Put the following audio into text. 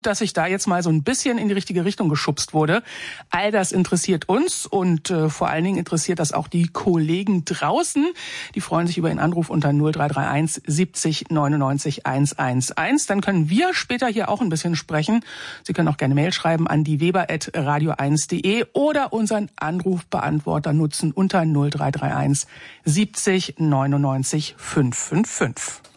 dass ich da jetzt mal so ein bisschen in die richtige Richtung geschubst wurde. All das interessiert uns und vor allen Dingen interessiert das auch die Kollegen draußen. Die freuen sich über Ihren Anruf unter 0331 70 99 111. Dann können wir später hier auch ein bisschen sprechen. Sie können auch gerne Mail schreiben an die weber@radio1.de oder unseren Anrufbeantworter nutzen unter 0331 70 99 555.